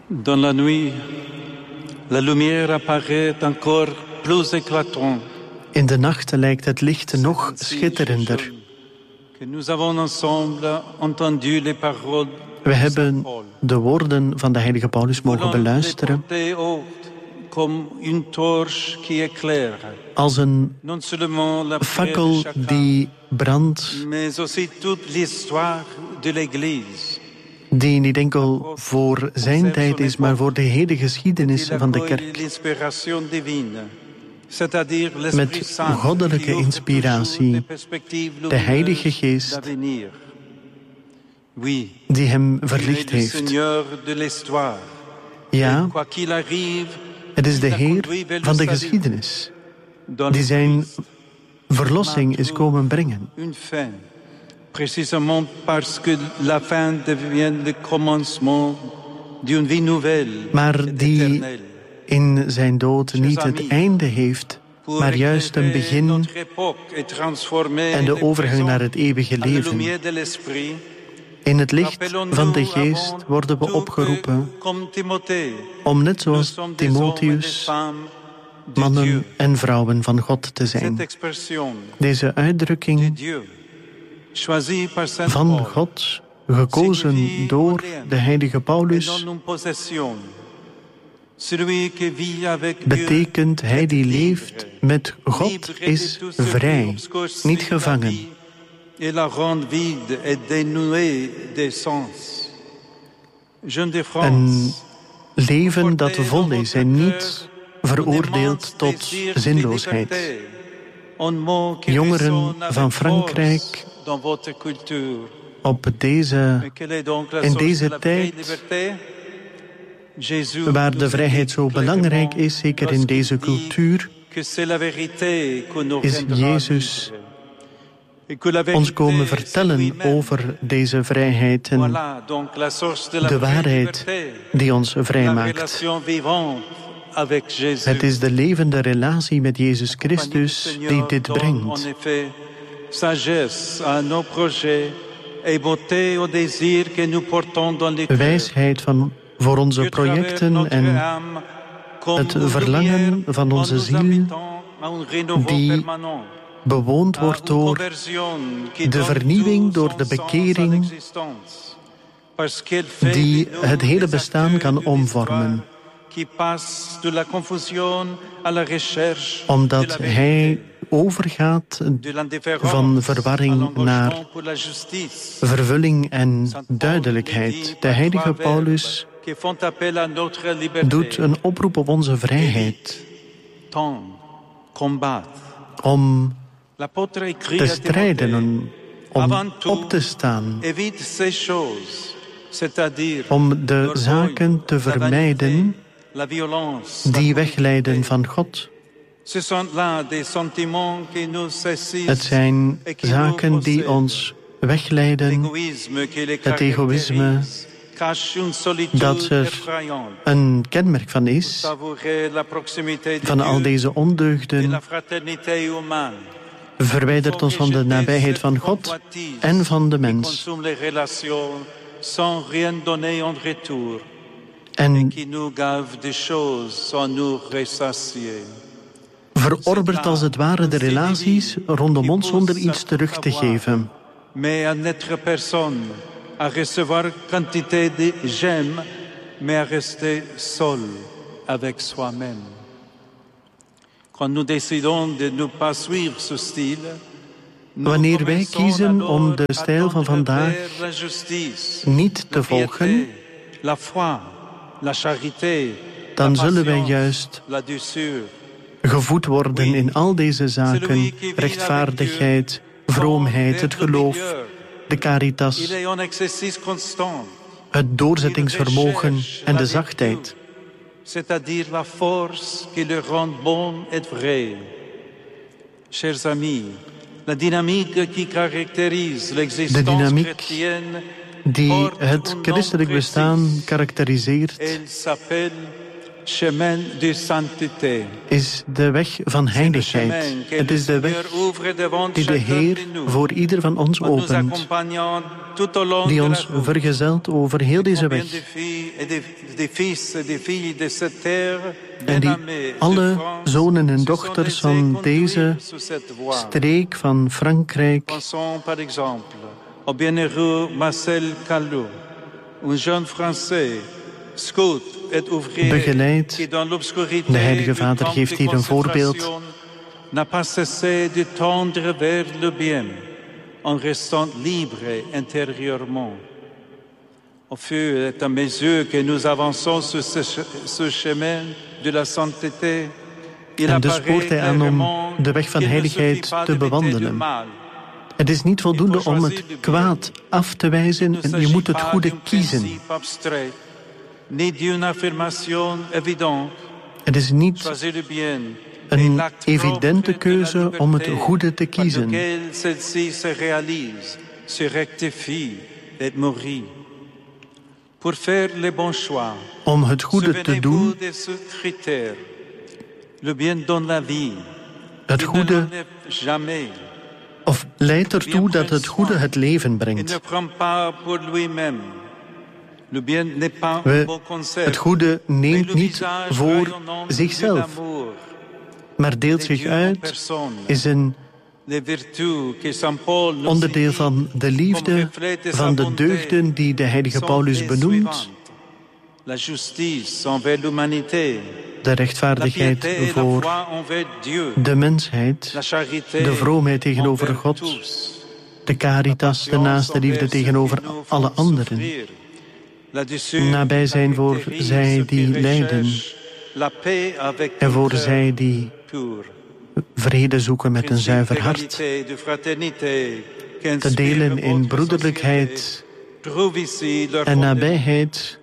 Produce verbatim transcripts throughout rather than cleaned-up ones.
Dans la nuit, la lumière apparaît encore plus éclatante. In de nacht lijkt het licht nog schitterender. Que nous avons ensemble entendu les paroles. We hebben de woorden van de heilige Paulus mogen beluisteren als een fakkel die brandt, die niet enkel voor zijn tijd is, maar voor de hele geschiedenis van de kerk. Met goddelijke inspiratie, de Heilige Geest, die hem verlicht heeft. Ja, het is de Heer van de geschiedenis, die zijn verlossing is komen brengen. Précisément parce que la fin devient le commencement d'une vie nouvelle. Maar die in zijn dood niet het einde heeft, maar juist een begin en de overgang naar het eeuwige leven. In het licht van de Geest worden we opgeroepen om net zoals Timotheus mannen en vrouwen van God te zijn. Deze uitdrukking van God, gekozen door de heilige Paulus, betekent hij die leeft met God is vrij, niet gevangen. Een leven dat vol is en niet veroordeeld tot zinloosheid. Jongeren van Frankrijk, op deze, in deze tijd waar de vrijheid zo belangrijk is, zeker in deze cultuur, is Jezus ons komen vertellen over deze vrijheid en de waarheid die ons vrijmaakt. Het is de levende relatie met Jezus Christus die dit brengt. Wijsheid van, voor onze projecten en het verlangen van onze ziel die bewoond wordt door de vernieuwing, door de bekering, die het hele bestaan kan omvormen. Omdat hij overgaat van verwarring naar vervulling en duidelijkheid. De heilige Paulus doet een oproep op onze vrijheid om te strijden, om op te staan, om de zaken te vermijden die wegleiden van God. Het zijn zaken die ons wegleiden, het egoïsme, dat er een kenmerk van is, van al deze ondeugden, verwijdert ons van de nabijheid van God en van de mens. En verorbert als het ware de relaties rondom ons zonder iets terug te geven. À recevoir quantité de j'aime, mais à rester seul avec soi-même. Quand nous décidons de ne pas suivre ce style, wanneer wij kiezen om de stijl van vandaag niet te volgen, dan zullen wij juist gevoed worden in al deze zaken, rechtvaardigheid, vroomheid, het geloof, de caritas, het doorzettingsvermogen en de zachtheid. C'est-à-dire la force qui le rend bon et vrai. Chers amis, la dynamique qui caractérise l'existence chrétienne die het christelijk bestaan karakteriseert, chemin de sainteté. Is de weg van heiligheid. Het is de weg die de Heer voor ieder van ons opent, die ons vergezelt over heel deze weg. En die alle zonen en dochters van deze streek van Frankrijk, au bienheureux Marcel Callot, un jeune Français, scout et ouvrier, begeleid. qui dans l'obscurité De Heilige Vader geeft hier een voorbeeld. N'a pas cessé de tendre vers le bien, en restant libre intérieurement. Au fur et à mesure que nous avançons sur ce, ce chemin de la sainteté, il en dus spoort hij aan om de weg van heiligheid te bewandelen. Het is niet voldoende om het kwaad af te wijzen en je moet het goede kiezen. Het is niet een evidente keuze om het goede te kiezen. Om het goede te doen, het goede of leidt ertoe dat het goede het leven brengt. We, het goede neemt niet voor zichzelf, maar deelt zich uit, is een onderdeel van de liefde, van de deugden die de heilige Paulus benoemt. De rechtvaardigheid voor de mensheid, de vroomheid tegenover God, de caritas, de naaste liefde tegenover alle anderen. Nabij zijn voor zij die lijden en voor zij die vrede zoeken met een zuiver hart. Te delen in broederlijkheid en nabijheid.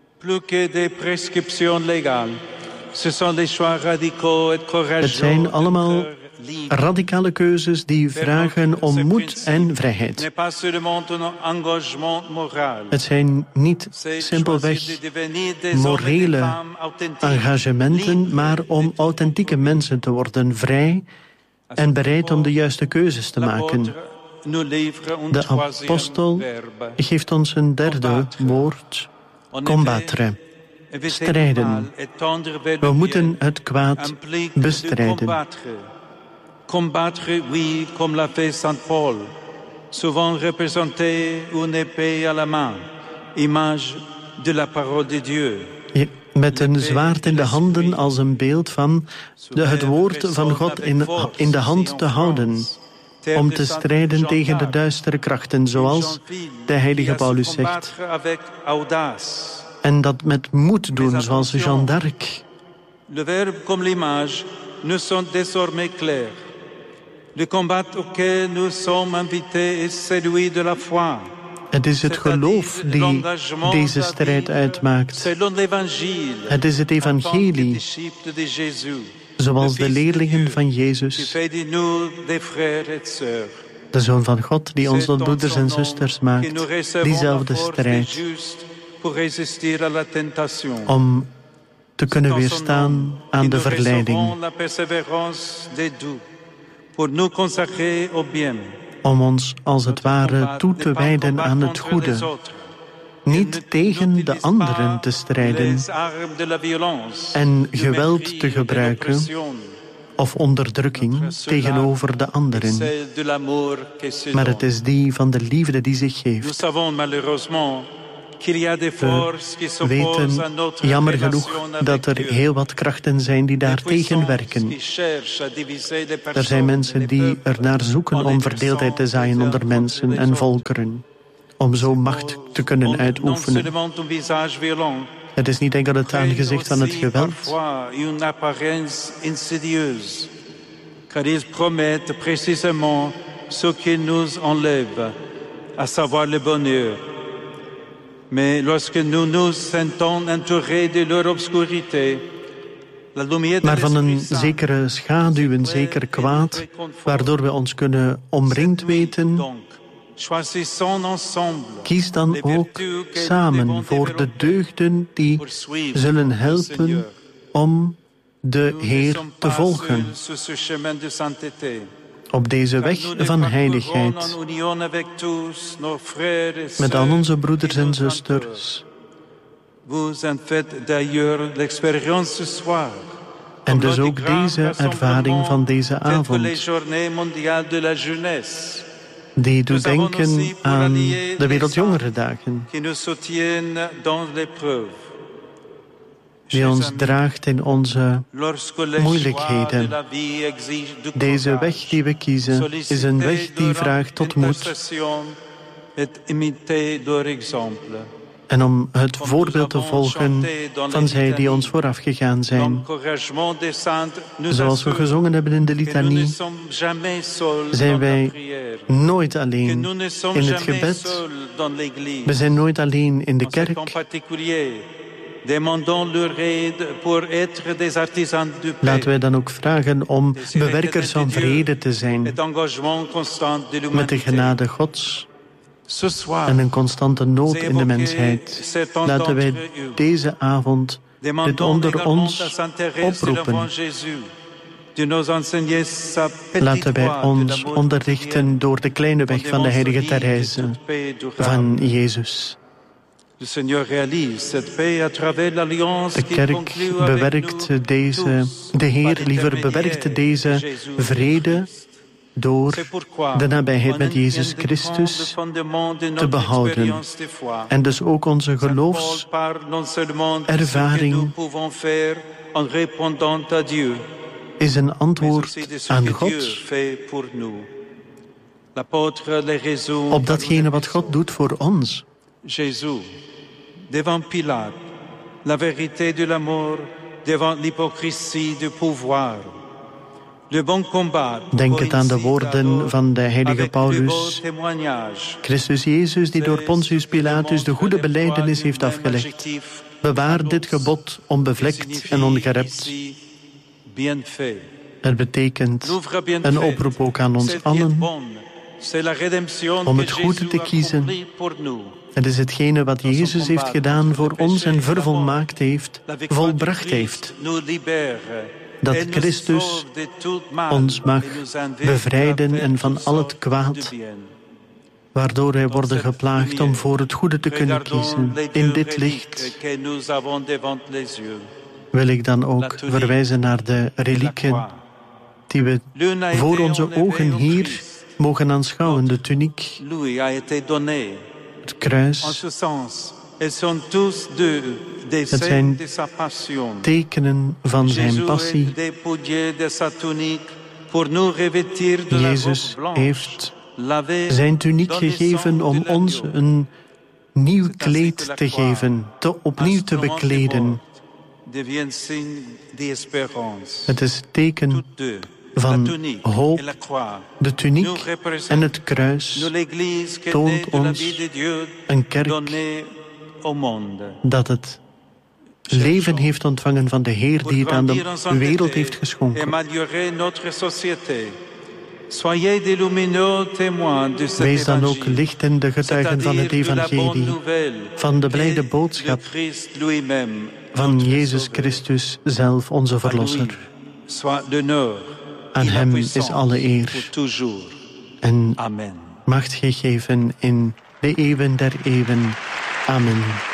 Het zijn allemaal radicale keuzes die vragen om moed en vrijheid. Het zijn niet simpelweg morele engagementen, maar om authentieke mensen te worden, vrij en bereid om de juiste keuzes te maken. De apostel geeft ons een derde woord, combattre. Strijden. We moeten het kwaad bestrijden. Combattre, oui, comme l'a fait Saint Paul, souvent représenté une épée à la main, image de la parole de Dieu. Met een zwaard in de handen als een beeld van de, het woord van God in, in de hand te houden. Om te strijden tegen de duistere krachten, zoals de heilige Paulus zegt. En dat met moed doen, zoals Jeanne d'Arc. Le verbe comme l'image nous sont désormais clairs. Le combat auquel nous sommes invités est celui de la foi. Het is het geloof die deze strijd uitmaakt. Het is het evangelie, zoals de leerlingen van Jezus, de Zoon van God, die ons tot broeders en zusters maakt, diezelfde strijd, om te kunnen weerstaan aan de verleiding, om ons als het ware toe te wijden aan het goede, niet tegen de anderen te strijden en geweld te gebruiken of onderdrukking tegenover de anderen. Maar het is die van de liefde die zich geeft. We weten jammer genoeg dat er heel wat krachten zijn die daartegen werken. Er zijn mensen die ernaar zoeken om verdeeldheid te zaaien onder mensen en volkeren, om zo macht te kunnen uitoefenen. Het is niet enkel het aangezicht van het geweld. Car ils promettent précisément ce qu'ils nous enlèvent, à savoir le bonheur. Mais lorsque nous nous sentons entourés de leur obscurité, maar van een zekere schaduw, een zeker kwaad, waardoor we ons kunnen omringd weten. Kies dan ook samen voor de deugden die zullen helpen om de Heer te volgen. Op deze weg van heiligheid. Met al onze broeders en zusters. En dus ook deze ervaring van deze avond. Die doet denken aan de Wereldjongerendagen. Die ons draagt in onze moeilijkheden. Deze weg die we kiezen is een weg die vraagt tot moed. En om het voorbeeld te volgen van zij die ons vooraf gegaan zijn. Zoals we gezongen hebben in de litanie, zijn wij nooit alleen in het gebed. We zijn nooit alleen in de kerk. Laten wij dan ook vragen om bewerkers van vrede te zijn. Met de genade Gods. En een constante nood in de mensheid. Laten wij deze avond dit onder ons oproepen. Laten wij ons onderrichten door de kleine weg van de heilige Therese van Jezus. De kerk bewerkt deze, de Heer liever bewerkt deze vrede door de nabijheid met Jezus Christus te behouden. En dus ook onze geloofservaring is een antwoord aan God op datgene wat God doet voor ons. Devant Pilate, la vérité de l'amour, devant l'hypocrisie du pouvoir. Denk het aan de woorden van de heilige Paulus. Christus Jezus, die door Pontius Pilatus de goede belijdenis heeft afgelegd. Bewaar dit gebod onbevlekt en ongerept. Het betekent een oproep ook aan ons allen om het goede te kiezen. Het is hetgene wat Jezus heeft gedaan voor ons en vervolmaakt heeft, volbracht heeft. Dat Christus ons mag bevrijden en van al het kwaad, waardoor wij worden geplaagd om voor het goede te kunnen kiezen. In dit licht wil ik dan ook verwijzen naar de relieken die we voor onze ogen hier mogen aanschouwen. De tuniek, het kruis. Het zijn tekenen van zijn passie. Jezus heeft zijn tuniek gegeven om ons een nieuw kleed te geven, te opnieuw te bekleden. Het is teken van hoop. De tuniek en het kruis toont ons een kerk dat het leven heeft ontvangen van de Heer die het aan de wereld heeft geschonken. Wees dan ook lichtende getuigen van het evangelie, van de blijde boodschap van Jezus Christus zelf, onze Verlosser. Aan hem is alle eer en macht gegeven in de eeuwen der eeuwen. Amen.